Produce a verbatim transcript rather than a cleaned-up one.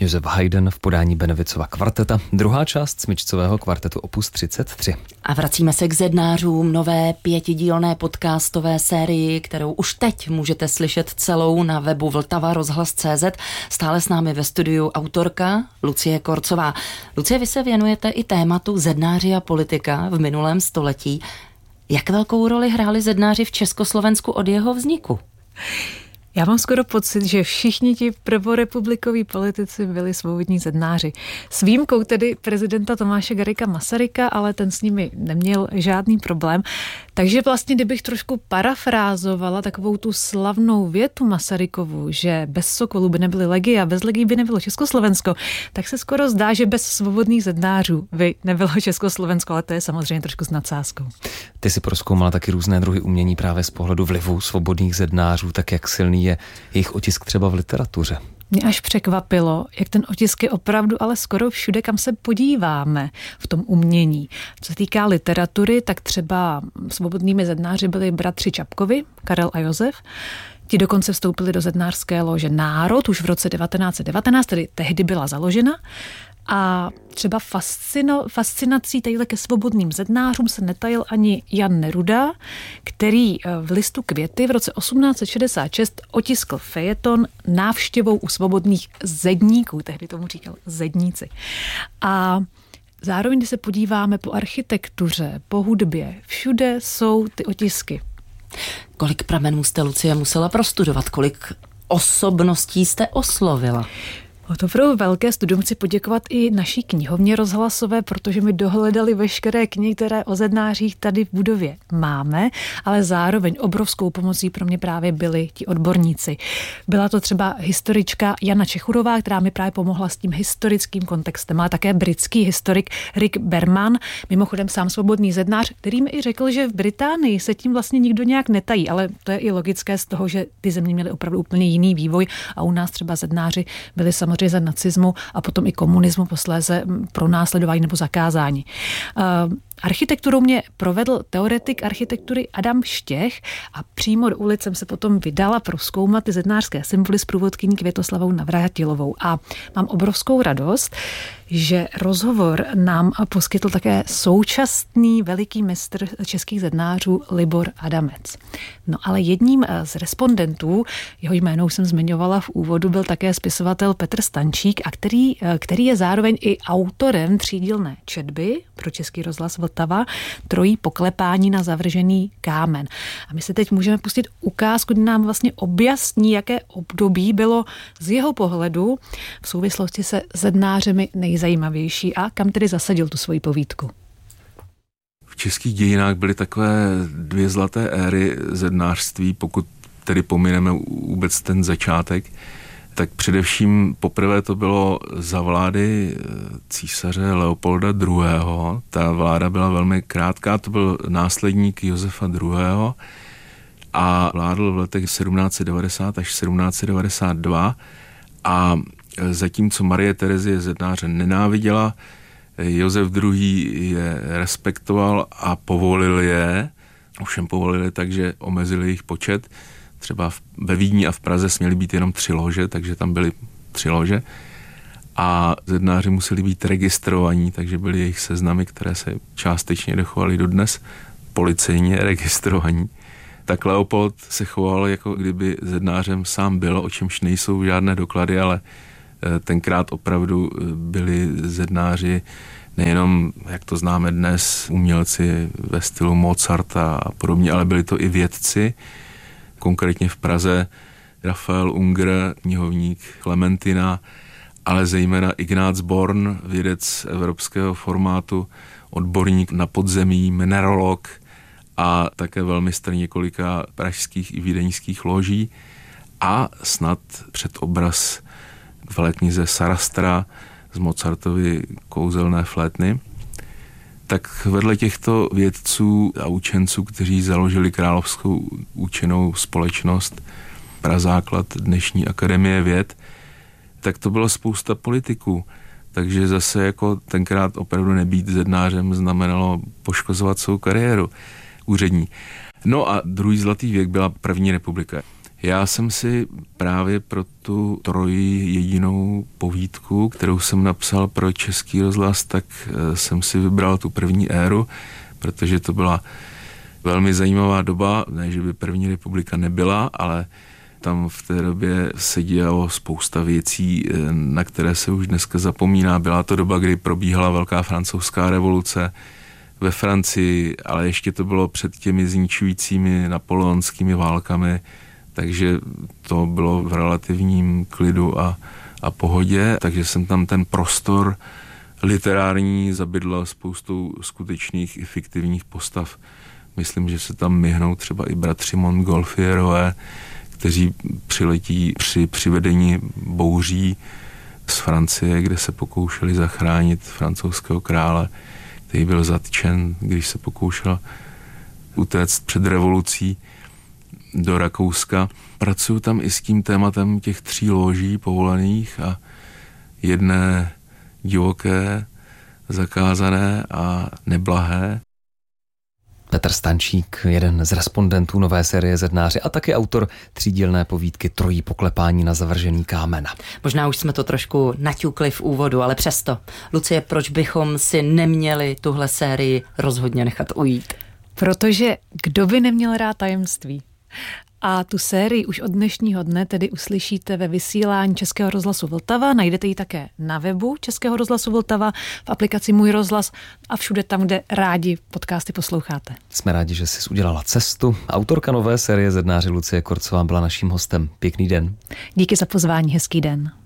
Josef Haydn v podání Benevicova kvarteta, druhá část smyčcového kvartetu opus třicet tři. A vracíme se k Zednářům, nové pětidílné podcastové sérii, kterou už teď můžete slyšet celou na webu Vltava rozhlas tečka cé zet. Stále s námi ve studiu autorka Lucie Korcová. Lucie, vy se věnujete i tématu Zednáři a politika v minulém století. Jak velkou roli hráli zednáři v Československu od jeho vzniku? Já mám skoro pocit, že všichni ti prvorepublikoví politici byli svobodní zednáři. S výjimkou tedy prezidenta Tomáše Garrigua Masaryka, ale ten s nimi neměl žádný problém. Takže vlastně, kdybych trošku parafrázovala takovou tu slavnou větu Masarykovu, že bez Sokolů by nebyly legie a bez legií by nebylo Československo, tak se skoro zdá, že bez svobodných zednářů by nebylo Československo, ale to je samozřejmě trošku s nadsázkou. Ty si prozkoumala taky různé druhy umění právě z pohledu vlivu svobodných zednářů, tak jak silný je jejich otisk třeba v literatuře. Mě až překvapilo, jak ten otisk je opravdu ale skoro všude, kam se podíváme v tom umění. Co se týká literatury, tak třeba svobodnými zednáři byli bratři Čapkovi, Karel a Josef. Ti dokonce vstoupili do zednářské lože Národ už v roce devatenáct set devatenáct, tedy tehdy byla založena. A třeba fascino, fascinací tadyhle ke svobodným zednářům se netajil ani Jan Neruda, který v listu Květy v roce osmnáct set šedesát šest otiskl fejeton návštěvou u svobodných zedníků, tehdy tomu říkal zedníci. A zároveň, když se podíváme po architektuře, po hudbě, všude jsou ty otisky. Kolik pramenů jste, Lucie, musela prostudovat? Kolik osobností jste oslovila? O to pro velké studium chci poděkovat i naší knihovně rozhlasové, protože mi dohledali veškeré knihy, které o zednářích tady v budově máme, ale zároveň obrovskou pomocí pro mě právě byli ti odborníci. Byla to třeba historička Jana Čechurová, která mi právě pomohla s tím historickým kontextem, ale také britský historik Rick Berman, mimochodem sám svobodný zednář, který mi i řekl, že v Británii se tím vlastně nikdo nějak netají, ale to je i logické z toho, že ty země měly opravdu úplně jiný vývoj a u nás třeba zednáři byli samozřejmě za nacismu a potom i komunismu posléze pro následování nebo zakázání. Architekturu mě provedl teoretik architektury Adam Štěch a přímo do ulic jsem se potom vydala prozkoumat ty zednářské symboly s průvodkyní Květoslavou Navrátilovou. A mám obrovskou radost, že rozhovor nám poskytl také současný veliký mistr českých zednářů Libor Adamec. No ale jedním z respondentů, jeho jméno jsem zmiňovala v úvodu, byl také spisovatel Petr Stančík, a který, který je zároveň i autorem třídílné četby pro Český rozhlas Vltava Trojí poklepání na zavržený kámen. A my se teď můžeme pustit ukázku, kdy nám vlastně objasní, jaké období bylo z jeho pohledu v souvislosti se zednářemi nejzajímavější a kam tedy zasadil tu svoji povídku. V českých dějinách byly takové dvě zlaté éry zednářství, pokud tedy pomineme vůbec ten začátek, tak především poprvé to bylo za vlády císaře Leopolda druhého. Ta vláda byla velmi krátká, to byl následník Josefa druhého. a vládl v letech sedmnáct set devadesát až sedmnáct set devadesát dva a zatímco Marie Terezie Zednáře nenáviděla, Josef druhý. Je respektoval a povolil je, ovšem povolili tak, že omezili jejich počet. Třeba ve Vídni a v Praze směly být jenom tři lože, takže tam byly tři lože. A zednáři museli být registrovaní, takže byly jejich seznamy, které se částečně dochovaly dodnes, policejně registrovaní. Tak Leopold se choval, jako kdyby zednářem sám byl, o čemž nejsou žádné doklady, ale tenkrát opravdu byli zednáři nejenom, jak to známe dnes, umělci ve stylu Mozarta a podobně, ale byli to i vědci. Konkrétně v Praze Rafael Unger, knihovník Klementina, ale zejména Ignác Born, vědec evropského formátu, odborník na podzemí, mineralog a také velmistr několika pražských i vídeňských loží a snad předobraz v velké knize Sarastra z Mozartovy kouzelné flétny. Tak vedle těchto vědců a učenců, kteří založili Královskou učenou společnost, prazáklad dnešní Akademie věd, tak to byla spousta politiků. Takže zase jako tenkrát opravdu nebýt zednářem znamenalo poškozovat svou kariéru úřední. No a druhý zlatý věk byla první republika. Já jsem si právě pro tu trojí jedinou povídku, kterou jsem napsal pro Český rozhlas, tak jsem si vybral tu první éru, protože to byla velmi zajímavá doba, ne, že by první republika nebyla, ale tam v té době se dělalo spousta věcí, na které se už dneska zapomíná. Byla to doba, kdy probíhala velká francouzská revoluce ve Francii, ale ještě to bylo před těmi zničujícími napoleonskými válkami, takže to bylo v relativním klidu a, a pohodě, takže jsem tam ten prostor literární zabydlel spoustou skutečných i fiktivních postav. Myslím, že se tam myhnou třeba i bratři Montgolfierové, kteří přiletí při přivedení bouří z Francie, kde se pokoušeli zachránit francouzského krále, který byl zatčen, když se pokoušel utéct před revolucí do Rakouska. Pracuju tam i s tím tématem těch tří loží povolených a jedné divoké, zakázané a neblahé. Petr Stančík, jeden z respondentů nové série Zednáři a taky autor třídílné povídky Trojí poklepání na zavržený kámen. Možná už jsme to trošku naťukli v úvodu, ale přesto. Lucie, proč bychom si neměli tuhle sérii rozhodně nechat ujít? Protože kdo by neměl rád tajemství? A tu sérii už od dnešního dne tedy uslyšíte ve vysílání Českého rozhlasu Vltava. Najdete ji také na webu Českého rozhlasu Vltava, v aplikaci Můj rozhlas a všude tam, kde rádi podcasty posloucháte. Jsme rádi, že jsi udělala cestu. Autorka nové série Zednáři Lucie Korcová byla naším hostem. Pěkný den. Díky za pozvání, hezký den.